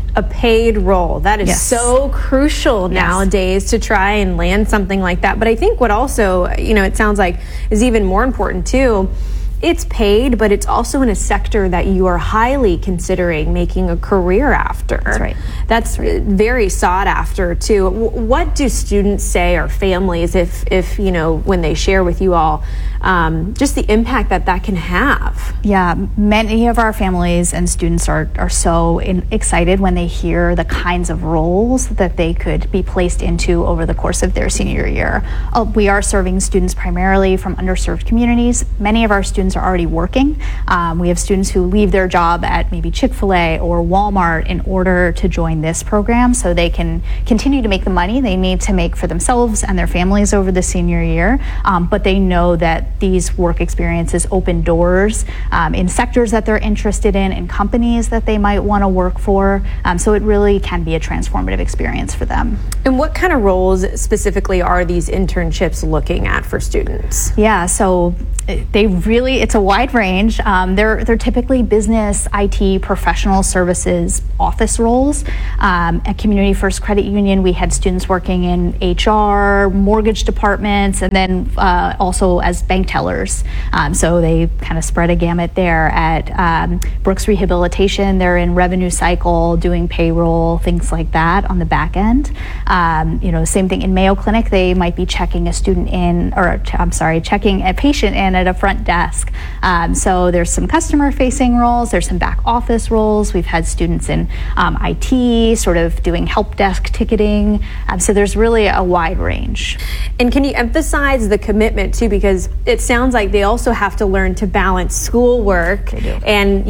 a paid role. That is so crucial nowadays to try and land something like that. But I think what also, it sounds like is even more important too, it's paid, but it's also in a sector that you are highly considering making a career after. That's right. That's very sought after too. What do students say, or families, if when they share with you all, just the impact that can have? Yeah, many of our families and students are so excited when they hear the kinds of roles that they could be placed into over the course of their senior year. We are serving students primarily from underserved communities. Many of our students are already working. We have students who leave their job at maybe Chick-fil-A or Walmart in order to join this program so they can continue to make the money they need to make for themselves and their families over the senior year. But they know that these work experiences open doors in sectors that they're interested in companies that they might want to work for. So it really can be a transformative experience for them. And what kind of roles specifically are these internships looking at for students? Yeah, so it's a wide range. They're typically business, IT, professional services, office roles. At Community First Credit Union, we had students working in HR, mortgage departments, and then also as bank tellers. So they kind of spread a gamut there. At Brooks Rehabilitation, they're in revenue cycle, doing payroll, things like that on the back end. Same thing in Mayo Clinic, they might be checking a student in, checking a patient in at a front desk. So there's some customer-facing roles, there's some back office roles. We've had students in IT, sort of doing help desk ticketing. So there's really a wide range. And can you emphasize the commitment too? Because it sounds like they also have to learn to balance schoolwork and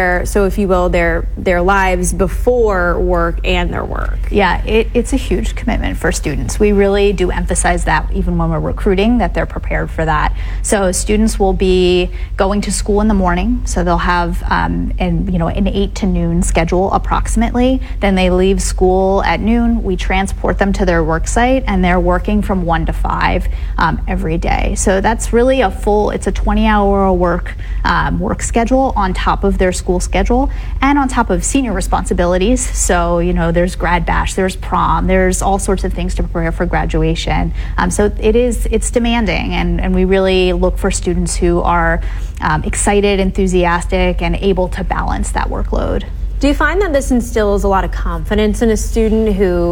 their lives before work and their work. Yeah, it's a huge commitment for students. We really do emphasize that even when we're recruiting, that they're prepared for that. So students will be going to school in the morning, so they'll have an 8 to noon schedule approximately. Then they leave school at noon. We transport them to their work site, and they're working from 1 to 5 every day. So that's really it's a 20-hour work schedule on top of their school schedule and on top of senior responsibilities. So there's grad bash, there's prom, there's all sorts of things to prepare for graduation. So it's demanding, and we really look for students who are excited, enthusiastic, and able to balance that workload. Do you find that this instills a lot of confidence in a student who,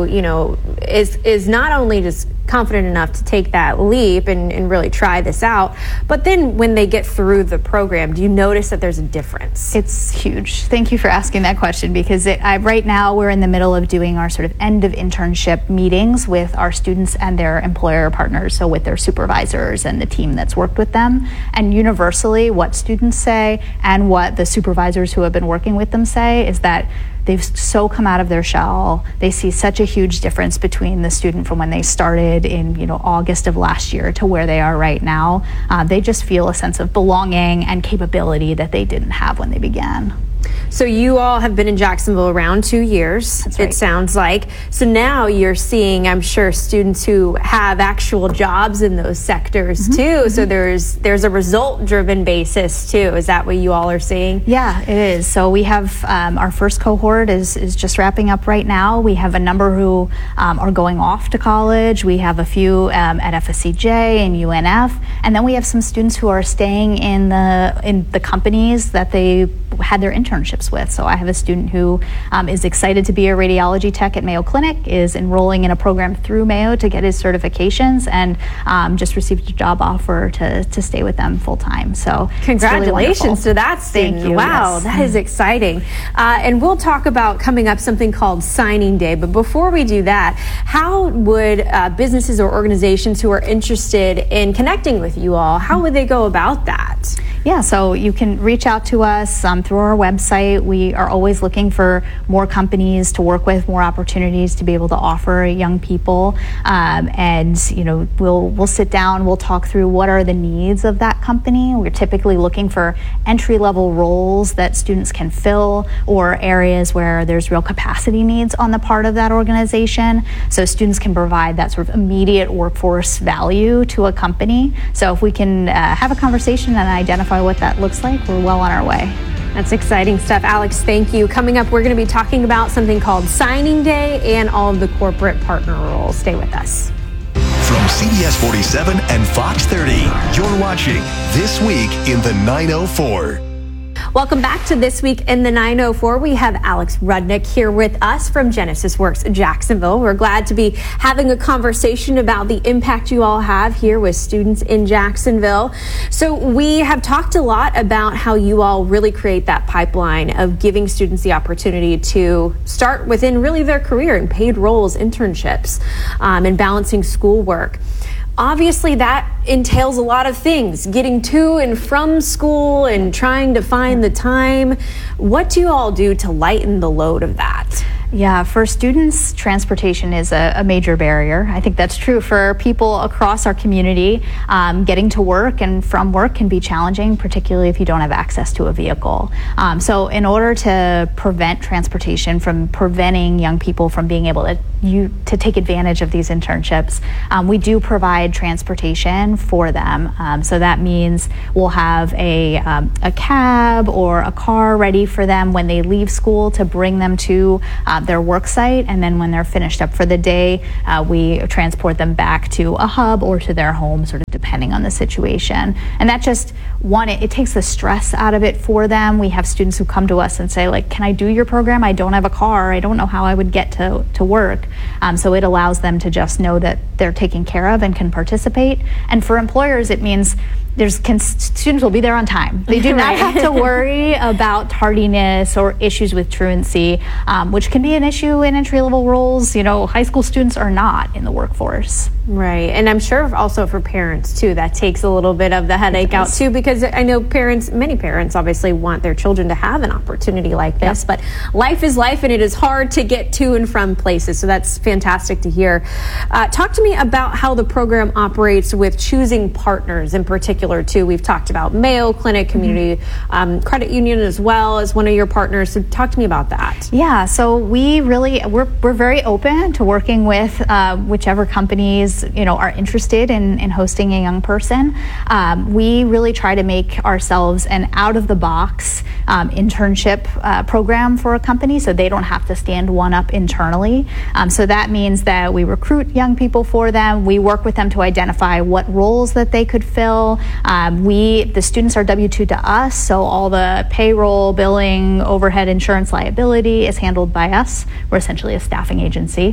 is not only just confident enough to take that leap and really try this out, but then when they get through the program, do you notice that there's a difference? It's huge. Thank you for asking that question, because right now we're in the middle of doing our sort of end of internship meetings with our students and their employer partners, so with their supervisors and the team that's worked with them. And universally, what students say and what the supervisors who have been working with them say is that they've so come out of their shell. They see such a huge difference between the student from when they started in August of last year to where they are right now. They just feel a sense of belonging and capability that they didn't have when they began. So you all have been in Jacksonville around 2 years, That's right. It sounds like. So now you're seeing, I'm sure, students who have actual jobs in those sectors too. So there's a result-driven basis too. Is that what you all are seeing? Yeah, it is. So we have our first cohort is just wrapping up right now. We have a number who are going off to college. We have a few at FSCJ and UNF, and then we have some students who are staying in the companies that they had their internships with. So I have a student who is excited to be a radiology tech at Mayo Clinic, is enrolling in a program through Mayo to get his certifications, and just received a job offer to stay with them full time. So congratulations to that student. Thank you. Wow, Yes. that is exciting. And we'll talk about coming up something called signing day. But before we do that, how would businesses or organizations who are interested in connecting with you all, how would they go about that? Yeah, so you can reach out to us through our website. We are always looking for more companies to work with, more opportunities to be able to offer young people. And we'll sit down, we'll talk through what are the needs of that company. We're typically looking for entry-level roles that students can fill, or areas where there's real capacity needs on the part of that organization. So students can provide that sort of immediate workforce value to a company. So if we can have a conversation and identify what that looks like, we're well on our way. That's exciting stuff. Alex, thank you. Coming up, we're going to be talking about something called Signing Day and all of the corporate partner roles. Stay with us. From CBS 47 and Fox 30, you're watching This Week in the 904. Welcome back to This Week in the 904. We have Alex Rudnick here with us from Genesis Works Jacksonville. We're glad to be having a conversation about the impact you all have here with students in Jacksonville. So we have talked a lot about how you all really create that pipeline of giving students the opportunity to start within really their career in paid roles, internships, and balancing schoolwork. Obviously, that entails a lot of things, getting to and from school and trying to find the time. What do you all do to lighten the load of that? Yeah, for students, transportation is a major barrier. I think that's true for people across our community. Getting to work and from work can be challenging, particularly if you don't have access to a vehicle. So in order to prevent transportation from preventing young people from being able to take advantage of these internships, we do provide transportation for them. So that means we'll have a cab or a car ready for them when they leave school to bring them to their work site, and then when they're finished up for the day, we transport them back to a hub or to their home, sort of depending on the situation. And that just, it takes the stress out of it for them. We have students who come to us and say, like, can I do your program? I don't have a car. I don't know how I would get to work. So it allows them to just know that they're taken care of and can participate. And for employers, it means students will be there on time. They do not have to worry about tardiness or issues with truancy, which can be an issue in entry-level roles. You know, high school students are not in the workforce. Right, and I'm sure also for parents too, that takes a little bit of the headache out too, because I know many parents obviously want their children to have an opportunity like this, but life is life and it is hard to get to and from places, so that's fantastic to hear. Talk to me about how the program operates with choosing partners in particular too. We've talked about Mayo Clinic, Community Credit Union as well as one of your partners, so talk to me about that. Yeah, so we're very open to working with whichever companies are interested in hosting a young person. We really try to make ourselves an out-of-the-box internship program for a company, so they don't have to stand one up internally. So that means that we recruit young people for them. We work with them to identify what roles that they could fill. The students are W-2 to us, so all the payroll, billing, overhead, insurance liability is handled by us. We're essentially a staffing agency.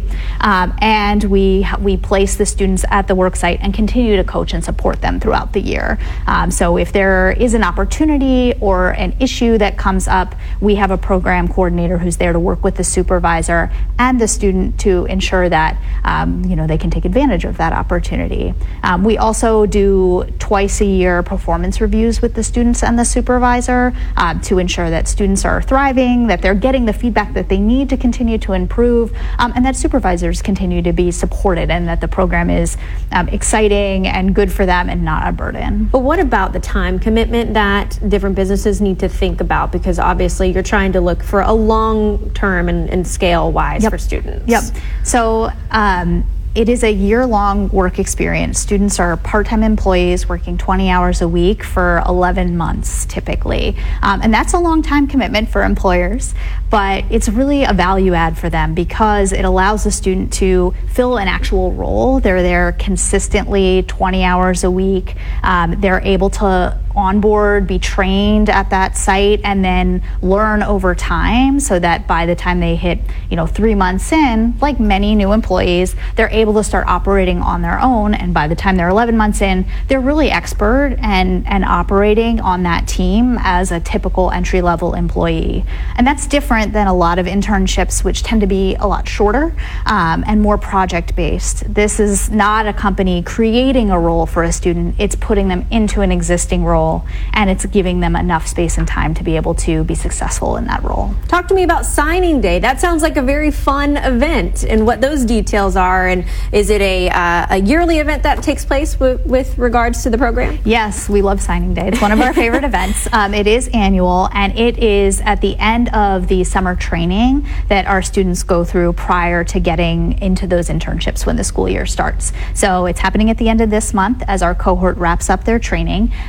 And we place the students at the work site and continue to coach and support them throughout the year. So if there is an opportunity or an issue that comes up, we have a program coordinator who's there to work with the supervisor and the student to ensure that they can take advantage of that opportunity. We also do twice a year performance reviews with the students and the supervisor to ensure that students are thriving, that they're getting the feedback that they need to continue to improve, and that supervisors continue to be supported, and that the program is exciting and good for them and not a burden. But what about the time commitment that different businesses need to think about? Because obviously you're trying to look for a long term and scale wise for students. Yep. So it is a year-long work experience. Students are part-time employees working 20 hours a week for 11 months typically. And that's a long time commitment for employers, but it's really a value add for them because it allows the student to fill an actual role. They're there consistently 20 hours a week. They're able to onboard, be trained at that site, and then learn over time so that by the time they hit 3 months in, like many new employees, they're able to start operating on their own, and by the time they're 11 months in, they're really expert and operating on that team as a typical entry-level employee. And that's different than a lot of internships, which tend to be a lot shorter and more project-based. This is not a company creating a role for a student, it's putting them into an existing role, and it's giving them enough space and time to be able to be successful in that role. Talk to me about signing day. That sounds like a very fun event and what those details are. And is it a yearly event that takes place with regards to the program? Yes, we love signing day. It's one of our favorite events. It is annual, and it is at the end of the summer training that our students go through prior to getting into those internships when the school year starts. So it's happening at the end of this month as our cohort wraps up their training, and it is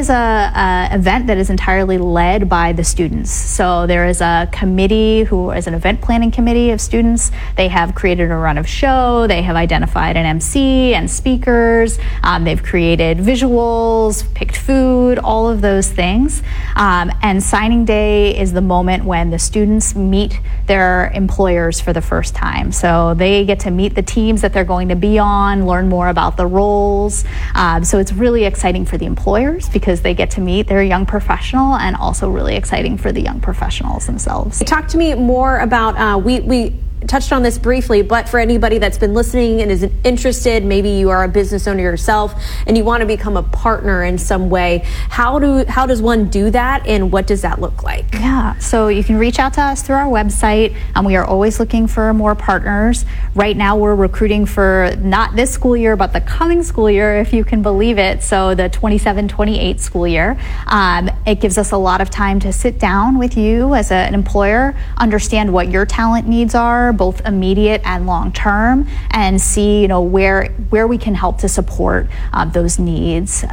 is a event that is entirely led by the students. So there is a committee who is an event planning committee of students. They have created a run of show. They have identified an MC and speakers. They've created visuals, picked food, all of those things. And signing day is the moment when the students meet their employers for the first time. So they get to meet the teams that they're going to be on, learn more about the roles. So it's really exciting for the employers because they get to meet their young professional, and also really exciting for the young professionals themselves. Talk to me more about, we touched on this briefly, but for anybody that's been listening and is interested, maybe you are a business owner yourself and you want to become a partner in some way, how does one do that, and what does that look like? Yeah, so you can reach out to us through our website, and we are always looking for more partners. Right now we're recruiting for not this school year, but the coming school year, if you can believe it, so the 27-28 school year. It gives us a lot of time to sit down with you as an employer, understand what your talent needs are, both immediate and long term, and see where we can help to support those needs.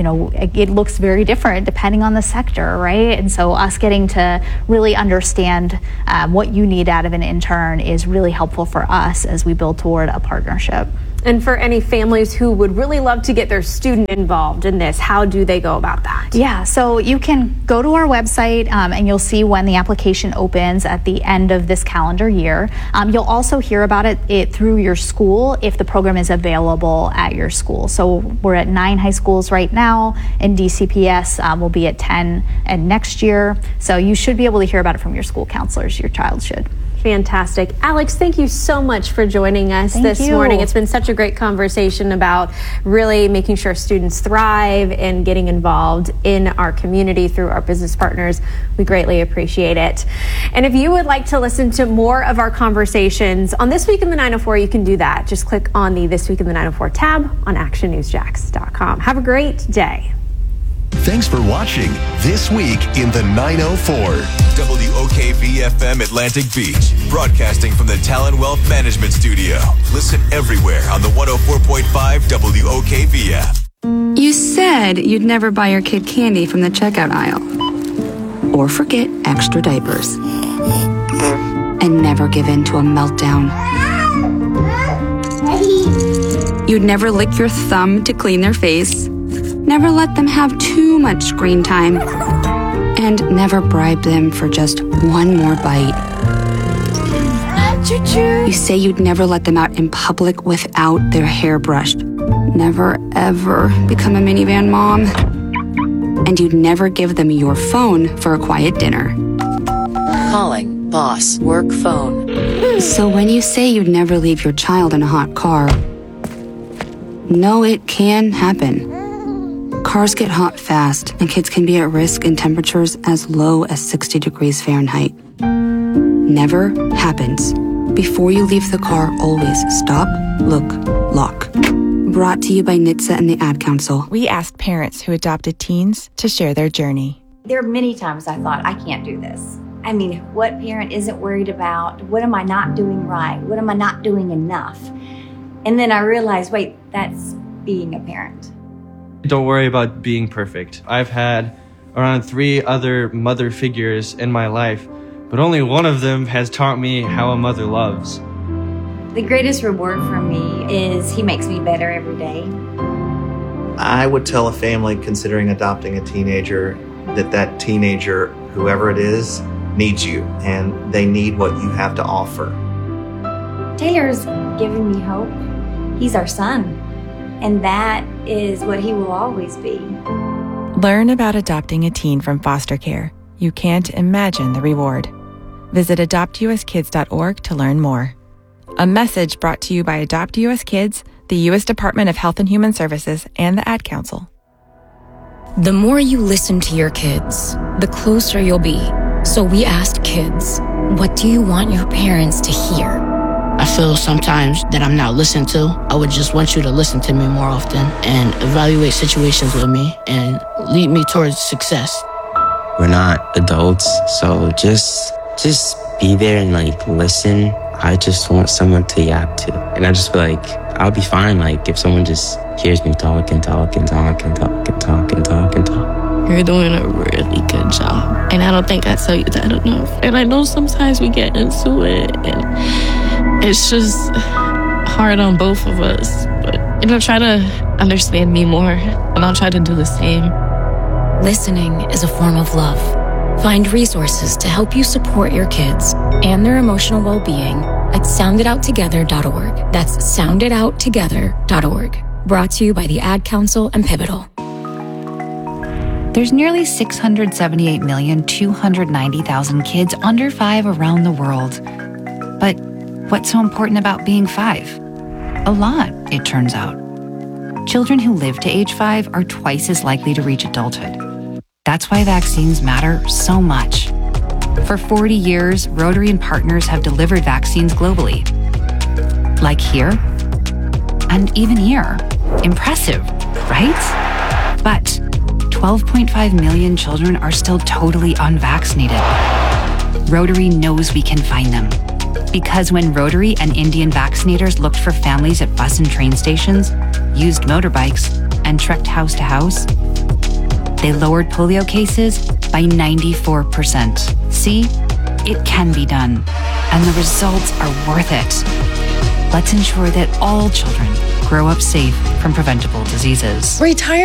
It looks very different depending on the sector, right? And so us getting to really understand what you need out of an intern is really helpful for us as we build toward a partnership. And for any families who would really love to get their student involved in this, how do they go about that? Yeah, so you can go to our website and you'll see when the application opens at the end of this calendar year. You'll also hear about it through your school if the program is available at your school. So we're at 9 high schools right now, and DCPS will be at 10 and next year. So you should be able to hear about it from your school counselors. Your child should. Fantastic. Alex, thank you so much for joining us this morning. It's been such a great conversation about really making sure students thrive and getting involved in our community through our business partners. We greatly appreciate it. And if you would like to listen to more of our conversations on This Week in the 904, you can do that. Just click on the This Week in the 904 tab on actionnewsjax.com. Have a great day. Thanks for watching This Week in the 904. WOKV-FM Atlantic Beach, broadcasting from the Talon Wealth Management Studio. Listen everywhere on the 104.5 WOKV app. You said you'd never buy your kid candy from the checkout aisle. Or forget extra diapers. And never give in to a meltdown. You'd never lick your thumb to clean their face. Never let them have too much screen time, and never bribe them for just one more bite. You say you'd never let them out in public without their hair brushed. Never, ever become a minivan mom. And you'd never give them your phone for a quiet dinner. Calling boss work phone. So when you say you'd never leave your child in a hot car, no, it can happen. Cars get hot fast, and kids can be at risk in temperatures as low as 60 degrees Fahrenheit. Never happens. Before you leave the car, always stop, look, lock. Brought to you by NHTSA and the Ad Council. We asked parents who adopted teens to share their journey. There are many times I thought, I can't do this. I mean, what parent isn't worried about? What am I not doing right? What am I not doing enough? And then I realized, wait, that's being a parent. Don't worry about being perfect. I've had around 3 other mother figures in my life, but only one of them has taught me how a mother loves. The greatest reward for me is he makes me better every day. I would tell a family considering adopting a teenager that teenager, whoever it is, needs you, and they need what you have to offer. Taylor's given me hope. He's our son. And that is what he will always be. Learn about adopting a teen from foster care. You can't imagine the reward. Visit adoptuskids.org to learn more. A message brought to you by Adopt US Kids, the U.S. Department of Health and Human Services, and the Ad Council. The more you listen to your kids, the closer you'll be. So we asked kids, what do you want your parents to hear? I feel sometimes that I'm not listened to. I would just want you to listen to me more often and evaluate situations with me and lead me towards success. We're not adults, so just be there and listen. I just want someone to yap to. And I just feel like I'll be fine if someone just hears me talk and talk and talk and talk and talk and talk and talk. You're doing a really good job. And I don't think I tell you that enough. And I know sometimes we get into it and it's just hard on both of us. But, try to understand me more and I'll try to do the same. Listening is a form of love. Find resources to help you support your kids and their emotional well-being at sounditouttogether.org. That's sounditouttogether.org. Brought to you by the Ad Council and Pivotal. There's nearly 678,290,000 kids under 5 around the world. But what's so important about being 5? A lot, it turns out. Children who live to age 5 are twice as likely to reach adulthood. That's why vaccines matter so much. For 40 years, Rotary and partners have delivered vaccines globally. Like here, and even here. Impressive, right? But 12.5 million children are still totally unvaccinated. Rotary knows we can find them. Because when Rotary and Indian vaccinators looked for families at bus and train stations, used motorbikes, and trekked house to house, they lowered polio cases by 94%. See, it can be done, and the results are worth it. Let's ensure that all children grow up safe from preventable diseases. Retire